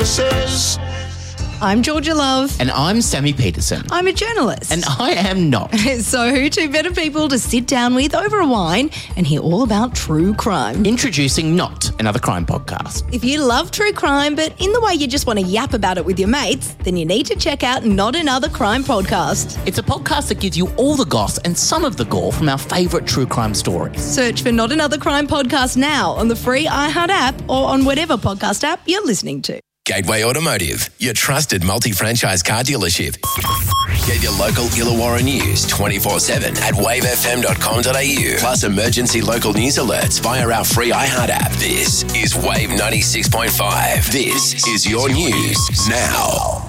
services. I'm Georgia Love. And I'm Sammy Peterson. I'm a journalist. And I am not. So who two better people to sit down with over a wine and hear all about true crime? Introducing Not Another Crime Podcast. If you love true crime, but in the way you just want to yap about it with your mates, then you need to check out Not Another Crime Podcast. It's a podcast that gives you all the goss and some of the gore from our favourite true crime stories. Search for Not Another Crime Podcast now on the free iHeart app or on whatever podcast app you're listening to. Gateway Automotive, your trusted multi-franchise car dealership. Get your local Illawarra news 24/7 at wavefm.com.au. Plus emergency local news alerts via our free iHeart app. This is Wave 96.5. This is your news now.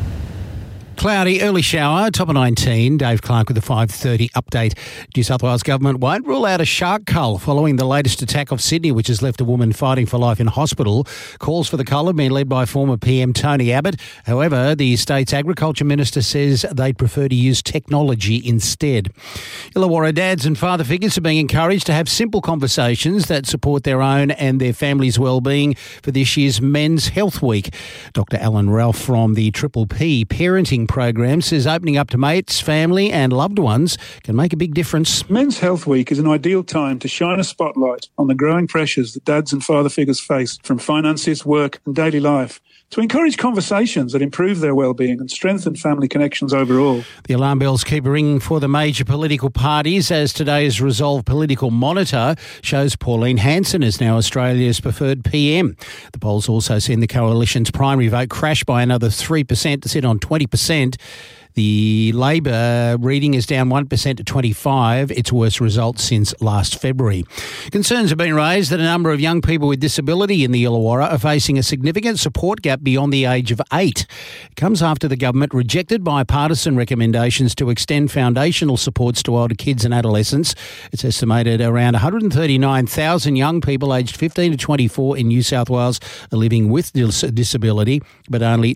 Cloudy, early shower, top of 19. Dave Clark with the 5:30 update. New South Wales Government won't rule out a shark cull following the latest attack of Sydney, which has left a woman fighting for life in hospital. Calls for the cull have been led by former PM Tony Abbott. However, the state's Agriculture Minister says they'd prefer to use technology instead. Illawarra dads and father figures are being encouraged to have simple conversations that support their own and their family's well-being for this year's Men's Health Week. Dr. Alan Ralph from the Triple P Parenting Program says opening up to mates, family and loved ones can make a big difference. Men's Health Week is an ideal time to shine a spotlight on the growing pressures that dads and father figures face from finances, work and daily life, to encourage conversations that improve their well-being and strengthen family connections overall. The alarm bells keep ringing for the major political parties as today's Resolve Political Monitor shows Pauline Hanson is now Australia's preferred PM. The polls also seen the coalition's primary vote crash by another 3% to sit on 20%. The Labor reading is down 1% to 25, its worst result since last February. Concerns have been raised that a number of young people with disability in the Illawarra are facing a significant support gap beyond the age of 8. It comes after the government rejected bipartisan recommendations to extend foundational supports to older kids and adolescents. It's estimated around 139,000 young people aged 15 to 24 in New South Wales are living with disability, but only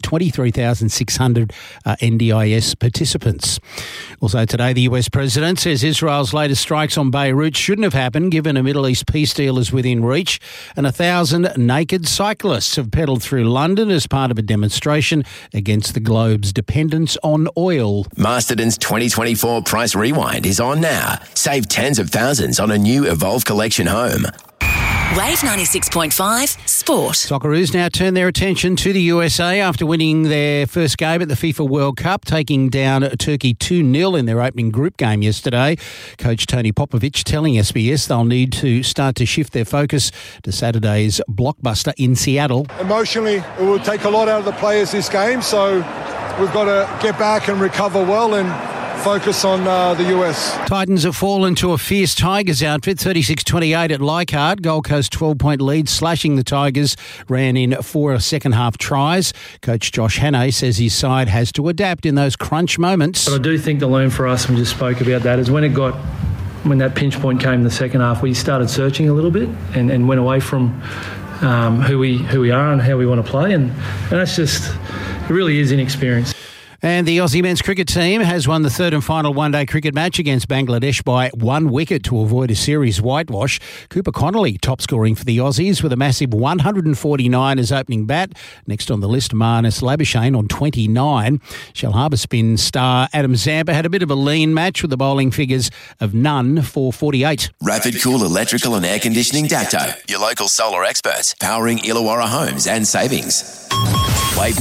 23,600 are NDIS participants. Also today, the US President says Israel's latest strikes on Beirut shouldn't have happened given a Middle East peace deal is within reach, and 1,000 naked cyclists have pedalled through London as part of a demonstration against the globe's dependence on oil. Masterton's 2024 Price Rewind is on now. Save tens of thousands on a new Evolve Collection home. Wave 96.5 Sport. Socceroos now turn their attention to the USA after winning their first game at the FIFA World Cup, taking down Turkey 2-0 in their opening group game yesterday. Coach Tony Popovic telling SBS they'll need to start to shift their focus to Saturday's blockbuster in Seattle. Emotionally, it will take a lot out of the players this game, so we've got to get back and recover well and focus on the US. Titans have fallen to a fierce Tigers outfit, 36-28 at Leichhardt. Gold Coast 12-point lead, slashing the Tigers, ran in 4 second-half tries. Coach Josh Hannay says his side has to adapt in those crunch moments. But I do think the learn for us, and we just spoke about that, is when that pinch point came in the second half, we started searching a little bit and went away from who we are and how we want to play, and that's just, it really is inexperience. And the Aussie men's cricket team has won the third and final one-day cricket match against Bangladesh by 1 wicket to avoid a series whitewash. Cooper Connolly top scoring for the Aussies with a massive 149 as opening bat. Next on the list, Marnus Labuschagne on 29. Shellharbour spin star Adam Zampa had a bit of a lean match with the bowling figures of none for 48. Rapid Cool Electrical and Air Conditioning Dapto, your local solar experts, powering Illawarra homes and savings. Wave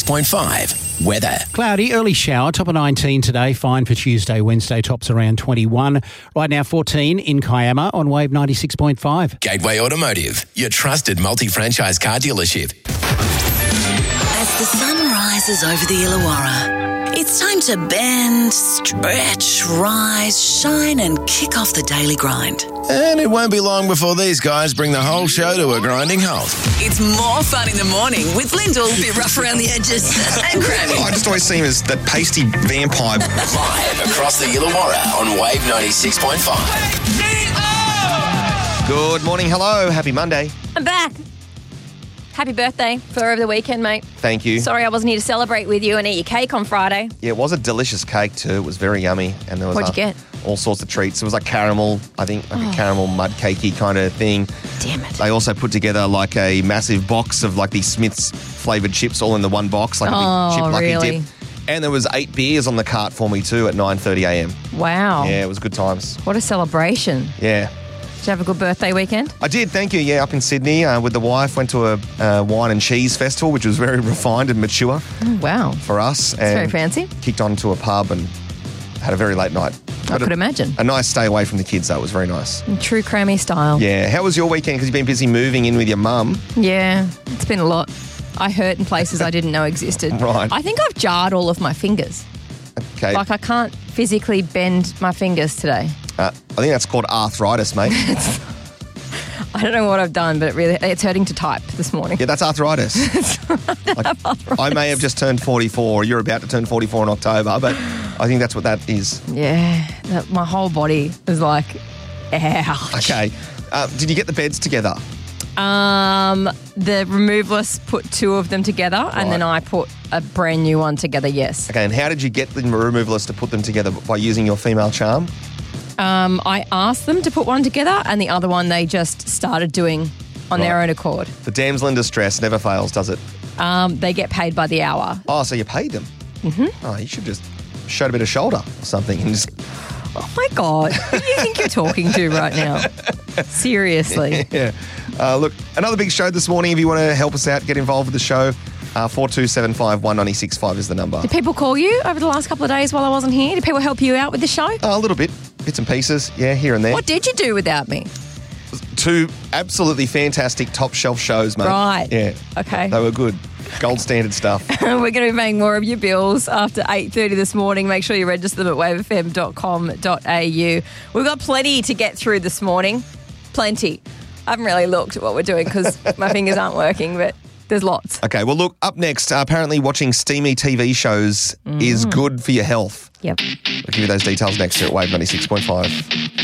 96.5 weather. Cloudy, early shower, top of 19 today, fine for Tuesday, Wednesday, tops around 21. Right now 14 in Kiama on Wave 96.5. Gateway Automotive, your trusted multi-franchise car dealership. As the sun rises over the Illawarra, it's time to bend, stretch, rise, shine and kick off the daily grind. And it won't be long before these guys bring the whole show to a grinding halt. It's more fun in the morning with Lyndall, a bit rough around the edges, and Grammy. I just always see him as that pasty vampire. Live across the Illawarra on Wave 96.5. Good morning, hello, happy Monday. I'm back. Happy birthday for over the weekend, mate. Thank you. Sorry I wasn't here to celebrate with you and eat your cake on Friday. Yeah, it was a delicious cake too. It was very yummy. And there was What'd you get? all sorts of treats. It was like caramel, I think, like a caramel mud cakey kind of thing. Damn it. They also put together like a massive box of like these Smith's flavoured chips all in the one box, like a big chip lucky really? dip. And there was 8 beers on the cart for me too at 9:30 a.m. Wow. Yeah, it was good times. What a celebration. Yeah. Did you have a good birthday weekend? I did, thank you. Yeah, up in Sydney with the wife. Went to a wine and cheese festival, which was very refined and mature Oh, wow. for us. It's very fancy. Kicked on to a pub and had a very late night. I could imagine. A nice stay away from the kids, though. It was very nice. In true crammy style. Yeah. How was your weekend? Because you've been busy moving in with your mum. Yeah, it's been a lot. I hurt in places I didn't know existed. Right. I think I've jarred all of my fingers. Okay. Like I can't physically bend my fingers today. I think that's called arthritis, mate. I don't know what I've done, but it's hurting to type this morning. Yeah, that's arthritis. I may have just turned 44. You're about to turn 44 in October, but I think that's what that is. Yeah, my whole body is like, ouch. Okay. Did you get the beds together? The removalists put 2 of them together, and then I put a brand new one together, yes. Okay, and how did you get the removalists to put them together? By using your female charm? I asked them to put one together, and the other one they just started doing on their own accord. The damsel in distress never fails, does it? They get paid by the hour. Oh, so you paid them? Mm-hmm. Oh, you should just show a bit of shoulder or something and just... Oh, my God. Who do you think you're talking to right now? Seriously. Yeah. Look, another big show this morning. If you want to help us out, get involved with the show, 4275 196.5 is the number. Did people call you over the last couple of days while I wasn't here? Did people help you out with the show? A little bit. Bits and pieces, yeah, here and there. What did you do without me? 2 absolutely fantastic top shelf shows, mate. Right. Yeah. Okay. They were good. Gold standard stuff. We're going to be paying more of your bills after 8:30 this morning. Make sure you register them at wavefm.com.au. We've got plenty to get through this morning. Plenty. I haven't really looked at what we're doing because my fingers aren't working, but there's lots. Okay, well, look, up next, apparently watching steamy TV shows is good for your health. Yep. We'll give you those details next here at Wave 96.5.